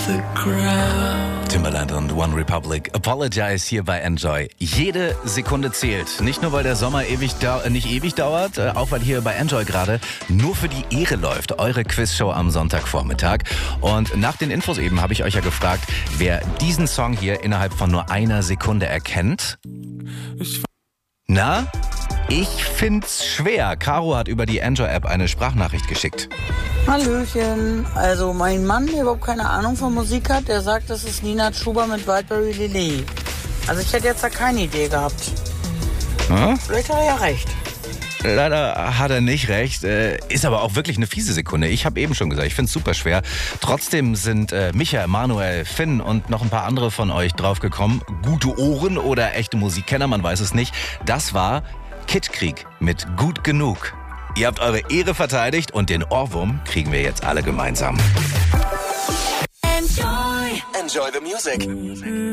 Timbaland und One Republic. Apologize hier bei Enjoy. Jede Sekunde zählt. Nicht nur, weil der Sommer nicht ewig dauert, auch weil hier bei Enjoy gerade nur für die Ehre läuft. Eure Quizshow am Sonntagvormittag. Und nach den Infos eben habe ich euch ja gefragt, wer diesen Song hier innerhalb von nur einer Sekunde erkennt. Na? Ich find's schwer. Caro hat über die Enjoy-App eine Sprachnachricht geschickt. Hallöchen. Also mein Mann, der überhaupt keine Ahnung von Musik hat, der sagt, das ist Nina Chuba mit Wildberry Lily. Also ich hätte jetzt da keine Idee gehabt. Hm? Vielleicht hat er ja recht. Leider hat er nicht recht. Ist aber auch wirklich eine fiese Sekunde. Ich habe eben schon gesagt, ich finde es super schwer. Trotzdem sind Micha, Manuel, Finn und noch ein paar andere von euch draufgekommen. Gute Ohren oder echte Musikkenner, man weiß es nicht. Das war Kid-Krieg mit Gut genug. Ihr habt eure Ehre verteidigt und den Ohrwurm kriegen wir jetzt alle gemeinsam. Enjoy the music.